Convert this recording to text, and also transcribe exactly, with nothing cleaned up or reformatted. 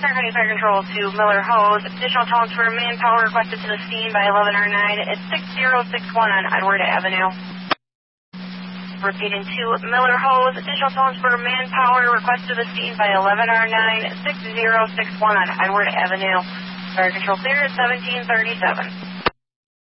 County Fire Control to Miller Hose. Additional tones for manpower requested to the scene by eleven R nine at six zero six one on Edward Avenue. Repeating to Miller Hose. Additional tones for manpower requested to the scene by eleven R nine at six zero six one on Edward Avenue. Fire Control clear at seventeen thirty-seven.